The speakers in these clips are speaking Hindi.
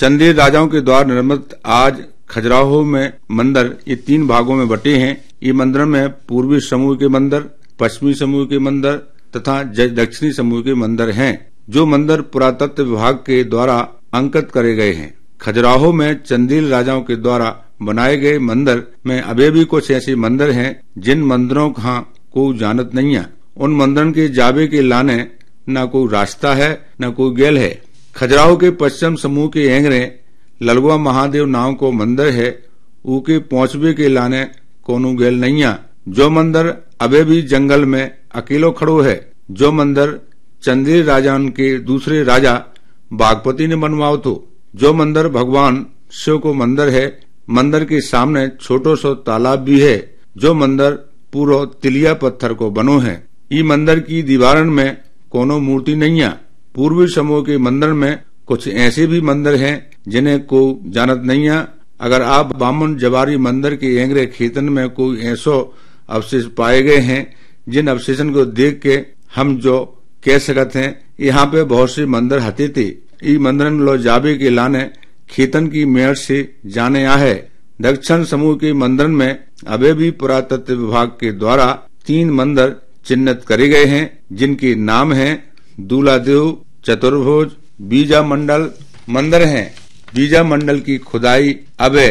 चंदेल राजाओं के द्वारा निर्मित आज खजुराहो में मंदिर ये 3 भागों में बटे हैं। ये मंदिर में पूर्वी समूह के मंदिर, पश्चिमी समूह के मंदिर तथा दक्षिणी समूह के मंदिर हैं, जो मंदिर पुरातत्व विभाग के द्वारा अंकित करे गए हैं। खजुराहो में चंदेल राजाओं के द्वारा बनाए गए मंदिर में अभी भी कुछ ऐसे मंदिर हैं जिन मंदिरों का कोई जानत नहीं है। उन मंदिरों के जावे के लाने न कोई रास्ता है न कोई गेल है। खजुराहो के पश्चिम समूह के एंगरे ललगुआ महादेव नाम को मंदिर है, ऊके पहुंचवे के लाने कोनो गेल नहीं है। जो मंदिर अबे भी जंगल में अकेलो खड़ो है। जो मंदिर चंदेल राजा के दूसरे राजा बागपति ने बनवाओ तो। जो मंदिर भगवान शिव को मंदिर है। मंदिर के सामने छोटो सो तालाब भी है, जो मंदिर पूरा तिलिया पत्थर को बनो है। ई मंदिर की दीवारन में कोनो मूर्ति नहीं है। पूर्वी समूह के मंदिर में कुछ ऐसे भी मंदिर हैं जिन्हें को जानत नहीं है। अगर आप बामन जवारी मंदिर के एंगरे खेतन में कोई ऐसो अवशेष पाए गए हैं जिन अवशेषन को देख के हम जो कह सकते हैं यहाँ पे बहुत से मंदिर हते थे। ई मंदिर लो जाबे के लाने खेतन की मेहर से जाने आ है। दक्षिण समूह के मंदिर में अबे भी पुरातत्व विभाग के द्वारा 3 मंदिर चिन्हित करे गए हैं, जिनके नाम हैं दूलादेव, चतुर्भुज, बीजा मंडल मंदिर हैं। बीजा मंडल की खुदाई अबे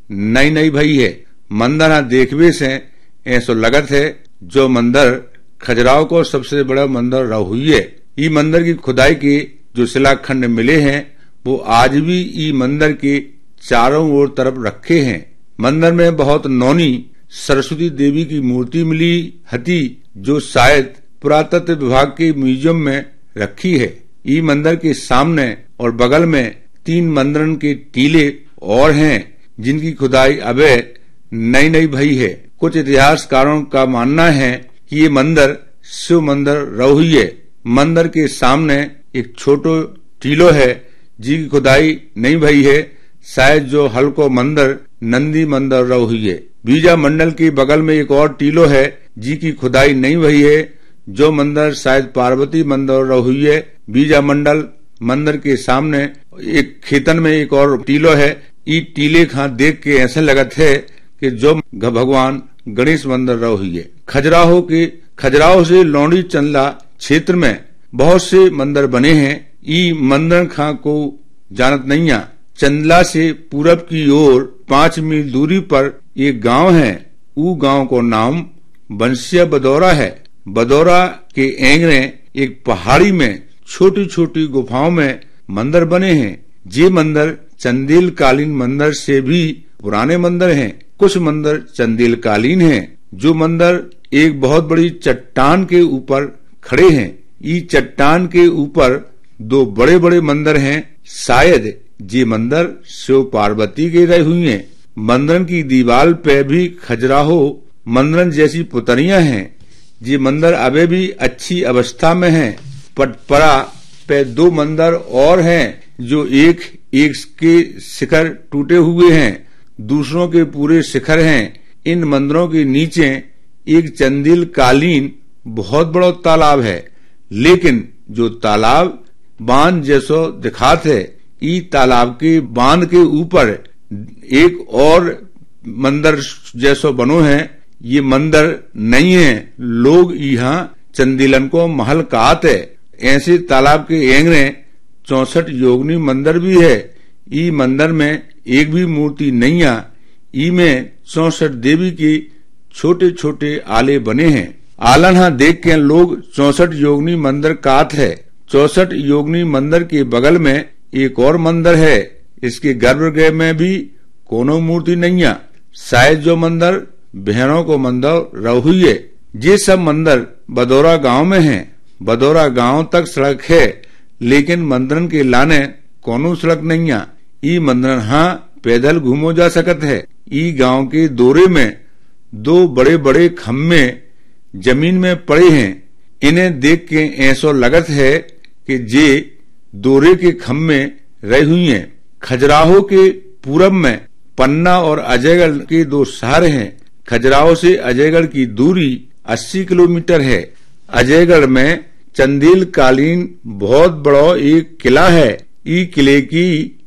नई भई है। मंदिर देखवे से ऐसो लगत है जो मंदिर खजुराहो को सबसे बड़ा मंदिर रह हुई है। ई मंदिर की खुदाई के जो शिलाखंड मिले हैं वो आज भी ई मंदिर के चारों ओर तरफ रखे हैं। मंदिर में बहुत नौनी सरस्वती देवी की मूर्ति मिली हती, जो शायद पुरातत्व विभाग के म्यूजियम में रखी है। ई मंदिर के सामने और बगल में 3 मंदिरों के टीले और हैं, जिनकी खुदाई अबे नई भई है। कुछ इतिहासकारों का मानना है कि ये मंदिर शिव मंदिर रह हुई है। मंदिर के सामने एक छोटो टीलो है जी की खुदाई नहीं भई है। शायद जो हल्को मंदिर नंदी मंदिर रह हुई है। बीजा मंडल के बगल में एक और टीलो है जी की खुदाई नहीं भई है। जो मंदिर शायद पार्वती मंदिर रह हुई है। बीजा मंडल मंदिर के सामने एक खेतन में एक और टीलो है। ई टीले खा देख के ऐसा लगत है कि जो भगवान गणेश मंदिर रह हुई है। खजुराहो से लौंडी चंदला क्षेत्र में बहुत से मंदिर बने हैं। ई मंदिर खा को जानत नहीं है। चंदला से पूरब की ओर 5 मील दूरी पर एक गांव है। ऊ गांव को नाम बंसिया बदौरा है। बदौरा के एंगरे एक पहाड़ी में छोटी छोटी गुफाओं में मंदिर बने हैं। ये मंदिर चंदेल कालीन मंदिर से भी पुराने मंदिर हैं। कुछ मंदिर चंदेल कालीन हैं। जो मंदिर एक बहुत बड़ी चट्टान के ऊपर खड़े हैं। इस चट्टान के ऊपर 2 बड़े बड़े मंदिर हैं। शायद ये मंदिर शिव पार्वती के रही हुई हैं। मंदिर की दीवार पे भी खजुराहो मंदिर जैसी पुतरियां हैं। ये मंदिर अबे भी अच्छी अवस्था में हैं। पटपरा पे 2 मंदिर और हैं जो एक के शिखर टूटे हुए हैं, दूसरों के पूरे शिखर हैं। इन मंदिरों के नीचे एक चंदेल कालीन बहुत बड़ा तालाब है, लेकिन जो तालाब बांध जैसो दिखात है। ई तालाब के बांध के ऊपर एक और मंदिर जैसो बनो है। ये मंदिर नहीं है। लोग यहाँ चंदेलन को महल कहते है। ऐसे तालाब के एंगरे 64 योगिनी मंदिर भी है। ई मंदिर में एक भी मूर्ति नहीं है। ई में 64 देवी के छोटे छोटे आले बने हैं। आलन देख के लोग 64 योगिनी मंदिर कहते है। 64 योगिनी मंदिर के बगल में एक और मंदिर है। इसके गर्भगृह में भी कोनो मूर्ति नहीं है। शायद जो मंदिर बहनों को मंदिर रह हुई है। ये सब मंदिर बदौरा गांव में हैं। बदौरा गांव तक सड़क है, लेकिन मंदिर के लाने कोनो सड़क नहीं है। ई मंदिर पैदल घूमो जा सकत है। ई गांव के दौरे में 2 बड़े बड़े खम्मे जमीन में पड़े हैं। इन्हें देख के ऐसो लगत है कि जे दौरे के खम्मे रह हुई हैं। खजुराहो के पूरब में पन्ना और अजयगढ़ के 2 शहर हैं। खजुराहो से अजयगढ़ की दूरी 80 किलोमीटर है। अजयगढ़ में चंदेल कालीन बहुत बड़ा एक किला है। ई किले की